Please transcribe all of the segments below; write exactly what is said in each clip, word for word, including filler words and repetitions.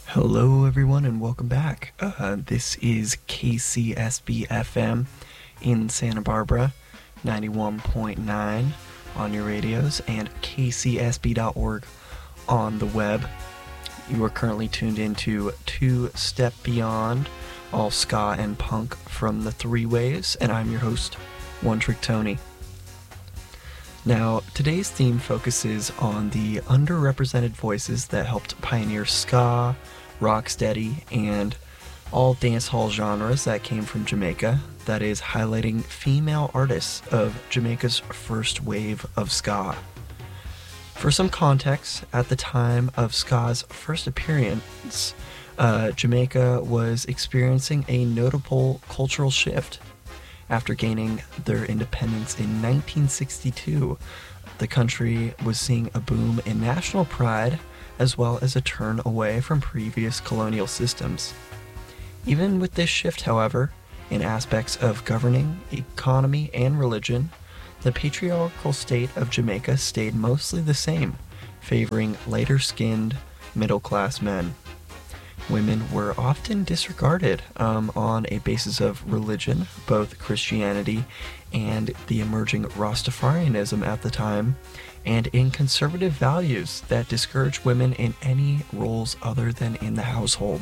Hello, everyone, and welcome back. Uh, this is K C S B F M in Santa Barbara, ninety-one point nine on your radios, and K C S B dot org on the web. You are currently tuned into Two Step Beyond, all ska and punk from the Three Ways, and I'm your host, One Trick Tony. Now, today's theme focuses on the underrepresented voices that helped pioneer ska, rocksteady, and all dancehall genres that came from Jamaica, that is, highlighting female artists of Jamaica's first wave of ska. For some context, at the time of ska's first appearance, uh, Jamaica was experiencing a notable cultural shift. After gaining their independence in nineteen sixty-two, the country was seeing a boom in national pride as well as a turn away from previous colonial systems. Even with this shift, however, in aspects of governing, economy, and religion, the patriarchal state of Jamaica stayed mostly the same, favoring lighter-skinned, middle-class men. Women were often disregarded um, on a basis of religion, both Christianity and the emerging Rastafarianism at the time, and in conservative values that discouraged women in any roles other than in the household.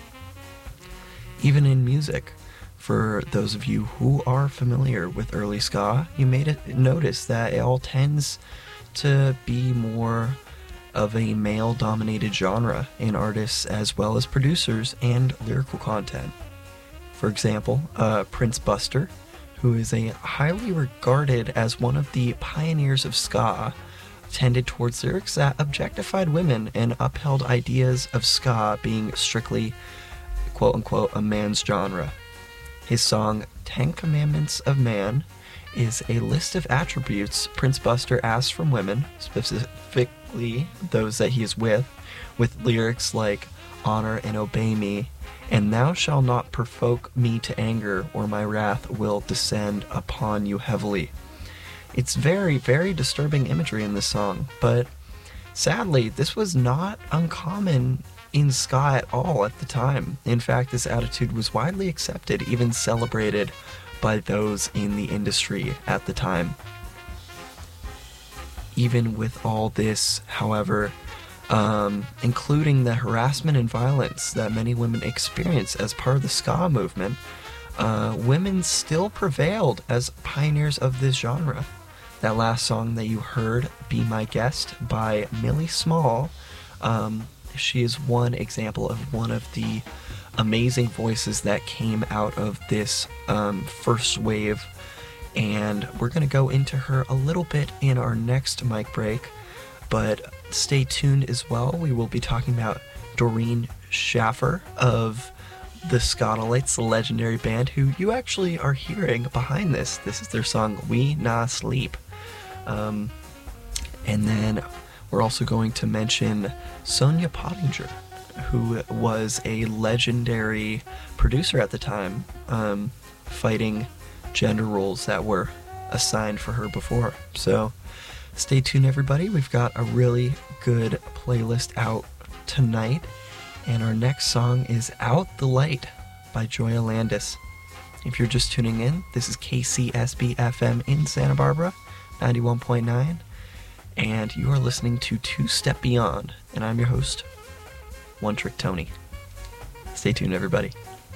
Even in music, for those of you who are familiar with early ska, you may notice that it all tends to be more of a male-dominated genre in artists as well as producers and lyrical content. For example, uh, Prince Buster, who is a highly regarded as one of the pioneers of ska, tended towards lyrics that objectified women and upheld ideas of ska being strictly quote-unquote a man's genre. His song Ten Commandments of Man is a list of attributes Prince Buster asks from women, specifically those that he is with, with lyrics like honor and obey me, and thou shalt not provoke me to anger, or my wrath will descend upon you heavily. It's very, very disturbing imagery in this song, but sadly, this was not uncommon in ska at all at the time. In fact, this attitude was widely accepted, even celebrated by those in the industry at the time. Even with all this, however, um, including the harassment and violence that many women experience as part of the ska movement, uh, women still prevailed as pioneers of this genre. That last song that you heard, Be My Guest, by Millie Small, um, she is one example of one of the amazing voices that came out of this um, first wave, and we're going to go into her a little bit in our next mic break, but stay tuned as well. We will be talking about Doreen Shaffer of the Skatalites, the legendary band, who you actually are hearing behind this. This is their song We Na Sleep. Um, and then we're also going to mention Sonia Pottinger, who was a legendary producer at the time, um, fighting gender roles that were assigned for her before. So stay tuned, everybody. We've got a really good playlist out tonight, and our next song is Out the Light by Joya Landis. If you're just tuning in, this is K C S B F M in Santa Barbara, ninety-one point nine, and you are listening to Two Step Beyond, and I'm your host, One Trick Tony. Stay tuned, everybody.